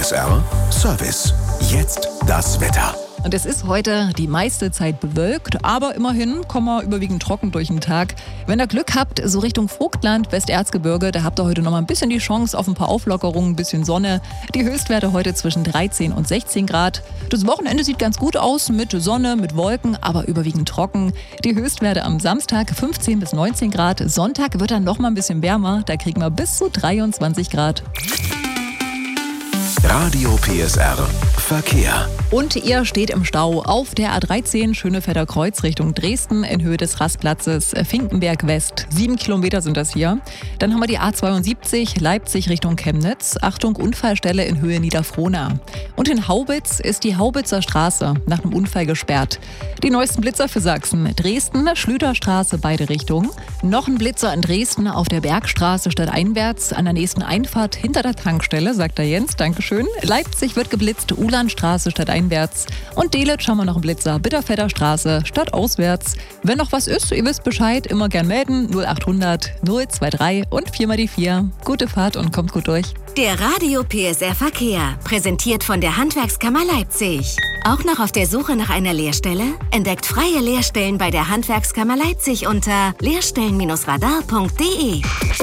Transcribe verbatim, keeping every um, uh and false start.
S R Service. Jetzt das Wetter. Und es ist heute die meiste Zeit bewölkt, aber immerhin kommen wir überwiegend trocken durch den Tag. Wenn ihr Glück habt, so Richtung Vogtland, Westerzgebirge, da habt ihr heute noch mal ein bisschen die Chance auf ein paar Auflockerungen, ein bisschen Sonne. Die Höchstwerte heute zwischen dreizehn und sechzehn Grad. Das Wochenende sieht ganz gut aus, mit Sonne, mit Wolken, aber überwiegend trocken. Die Höchstwerte am Samstag fünfzehn bis neunzehn Grad. Sonntag wird dann noch mal ein bisschen wärmer, da kriegen wir bis zu dreiundzwanzig Grad. Radio P S R Verkehr. Und ihr steht im Stau auf der A dreizehn Schönefelder Kreuz Richtung Dresden in Höhe des Rastplatzes Finkenberg West. Sieben Kilometer sind das hier. Dann haben wir die A zweiundsiebzig Leipzig Richtung Chemnitz. Achtung, Unfallstelle in Höhe Niederfrohna. Und in Haubitz ist die Haubitzer Straße nach einem Unfall gesperrt. Die neuesten Blitzer für Sachsen. Dresden, Schlüterstraße, beide Richtungen. Noch ein Blitzer in Dresden auf der Bergstraße stadteinwärts an der nächsten Einfahrt hinter der Tankstelle, sagt der Jens. Dankeschön. Leipzig wird geblitzt, Ulandstraße stadteinwärts. Und Delitzsch haben wir noch einen Blitzer, Bitterfelder Straße stadtauswärts. Wenn noch was ist, ihr wisst Bescheid, immer gern melden. null achthundert null drei und vier mal die vier. Gute Fahrt und kommt gut durch. Der Radio P S R Verkehr, präsentiert von der Handwerkskammer Leipzig. Auch noch auf der Suche nach einer Lehrstelle? Entdeckt freie Lehrstellen bei der Handwerkskammer Leipzig unter lehrstellen Radar punkt de.